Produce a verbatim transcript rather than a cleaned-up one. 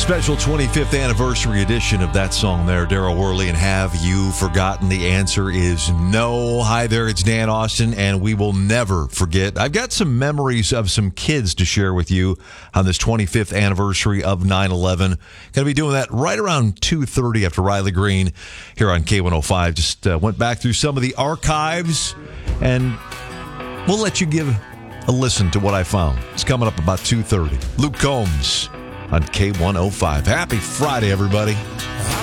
Special twenty-fifth anniversary edition of that song there, Daryl Worley and Have You Forgotten? The answer is no. Hi there, it's Dan Austin, and we will never forget. I've got some memories of some kids to share with you on this twenty-fifth anniversary of nine eleven. Going to be doing that right around two thirty after Riley Green here on K one oh five. Just uh, went back through some of the archives, and we'll let you give a listen to what I found. It's coming up about two thirty. Luke Combs on K one oh five. Happy Friday, everybody.